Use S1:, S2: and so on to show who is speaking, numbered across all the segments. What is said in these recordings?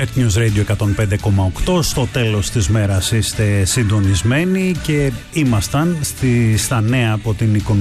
S1: Earth News Radio 105,8. Στο τέλος της μέρας είστε συντονισμένοι και ήμασταν στα νέα από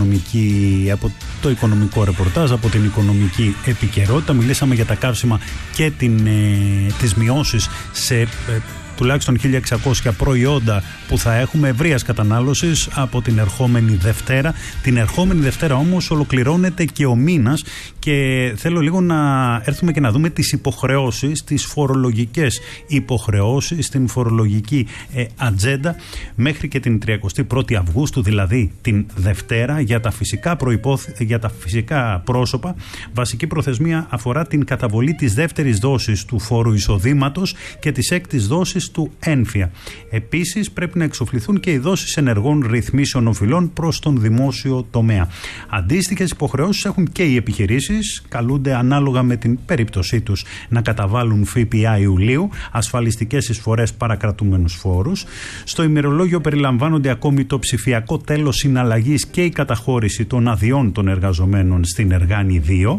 S1: το οικονομικό ρεπορτάζ, από την οικονομική επικαιρότητα. Μιλήσαμε για τα καύσιμα και τις μειώσεις σε τουλάχιστον 1.600 προϊόντα που θα έχουμε ευρείας κατανάλωσης από την ερχόμενη Δευτέρα. Την ερχόμενη Δευτέρα όμως ολοκληρώνεται και ο μήνας και θέλω λίγο να έρθουμε και να δούμε τις υποχρεώσεις, τις φορολογικές υποχρεώσεις, την φορολογική ατζέντα μέχρι και την 31η Αυγούστου, δηλαδή την Δευτέρα, για τα φυσικά πρόσωπα. Βασική προθεσμία αφορά την καταβολή της δεύτερης δόσης του φόρου εισοδήματος και της έκτης δόσης του έμφυα. Επίσης πρέπει να εξοφληθούν και οι δόσεις ενεργών ρυθμίσεων οφειλών προς τον δημόσιο τομέα. Αντίστοιχες υποχρεώσεις έχουν και οι επιχειρήσεις, καλούνται ανάλογα με την περίπτωσή τους να καταβάλουν ΦΠΑ Ιουλίου, ασφαλιστικές εισφορές, παρακρατούμενους φόρους. Στο ημερολόγιο περιλαμβάνονται ακόμη το ψηφιακό τέλος συναλλαγής και η καταχώρηση των αδειών των εργαζομένων στην Εργάνη 2.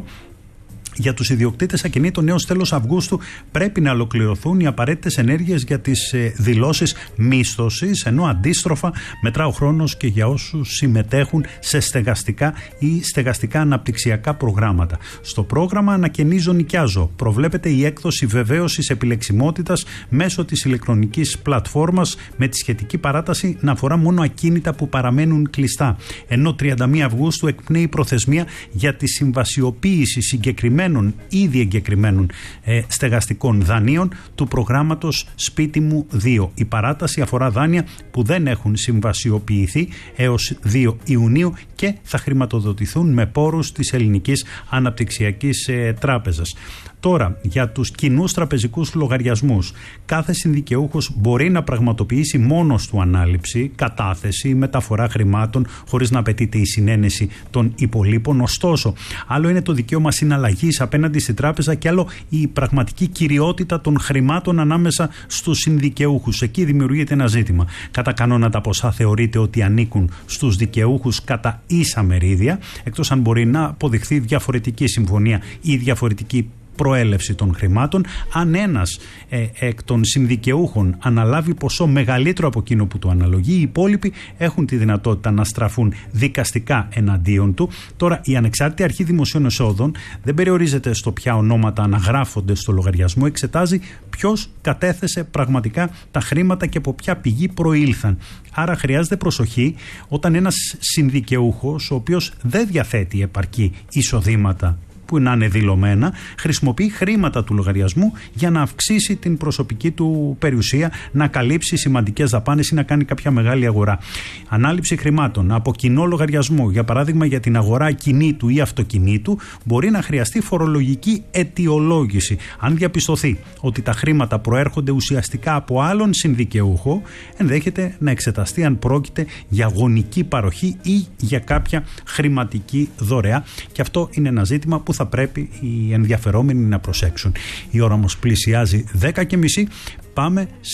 S1: Για τους ιδιοκτήτες ακινήτων έως τέλος Αυγούστου πρέπει να ολοκληρωθούν οι απαραίτητες ενέργειες για τις δηλώσεις μίσθωσης, ενώ αντίστροφα μετρά ο χρόνος και για όσους συμμετέχουν σε στεγαστικά ή στεγαστικά αναπτυξιακά προγράμματα. Στο πρόγραμμα Ανακαινίζω Νοικιάζω προβλέπεται η έκδοση βεβαίωσης επιλεξιμότητας μέσω της ηλεκτρονικής πλατφόρμας, με τη σχετική παράταση να αφορά μόνο ακίνητα που παραμένουν κλειστά. Ενώ 31 Αυγούστου εκπνέει η προθεσμία για τη συμβασιοποίηση συγκεκριμένων ήδη εγκεκριμένων στεγαστικών δανείων του προγράμματος Σπίτι μου 2. Η παράταση αφορά δάνεια που δεν έχουν συμβασιοποιηθεί έως 2 Ιουνίου και θα χρηματοδοτηθούν με πόρους της Ελληνικής Αναπτυξιακής Τράπεζας. Τώρα, για τους κοινούς τραπεζικούς λογαριασμούς, κάθε συνδικαιούχος μπορεί να πραγματοποιήσει μόνος του ανάληψη, κατάθεση ή μεταφορά χρημάτων χωρίς να απαιτείται η συνένεση των υπολείπων. Ωστόσο, άλλο είναι το δικαίωμα συναλλαγής απέναντι στη τράπεζα και άλλο η πραγματική κυριότητα των χρημάτων ανάμεσα στους συνδικαιούχους. Εκεί δημιουργείται ένα ζήτημα. Κατά κανόνα τα ποσά θεωρείται ότι ανήκουν στους δικαιούχους κατά ίσα μερίδια, εκτός αν μπορεί να αποδειχθεί διαφορετική συμφωνία ή διαφορετική προέλευση των χρημάτων. Αν ένας εκ των συνδικαιούχων αναλάβει ποσό μεγαλύτερο από εκείνο που του αναλογεί, οι υπόλοιποι έχουν τη δυνατότητα να στραφούν δικαστικά εναντίον του. Τώρα, η Ανεξάρτητη Αρχή Δημοσίων Εσόδων δεν περιορίζεται στο ποια ονόματα αναγράφονται στο λογαριασμό, εξετάζει ποιος κατέθεσε πραγματικά τα χρήματα και από ποια πηγή προήλθαν. Άρα χρειάζεται προσοχή όταν ένας συνδικαιούχος, ο οποίος δεν διαθέτει επαρκή εισοδήματα που να είναι δηλωμένα, χρησιμοποιεί χρήματα του λογαριασμού για να αυξήσει την προσωπική του περιουσία, να καλύψει σημαντικές δαπάνες ή να κάνει κάποια μεγάλη αγορά. Ανάληψη χρημάτων από κοινό λογαριασμό, για παράδειγμα για την αγορά κινήτου ή αυτοκινήτου, μπορεί να χρειαστεί φορολογική αιτιολόγηση. Αν διαπιστωθεί ότι τα χρήματα προέρχονται ουσιαστικά από άλλον συνδικαιούχο, ενδέχεται να εξεταστεί αν πρόκειται για γονική παροχή ή για κάποια χρηματική δωρεά. Και αυτό είναι ένα ζήτημα που θα πρέπει οι ενδιαφερόμενοι να προσέξουν. Η ώρα όμως πλησιάζει 10:30. Πάμε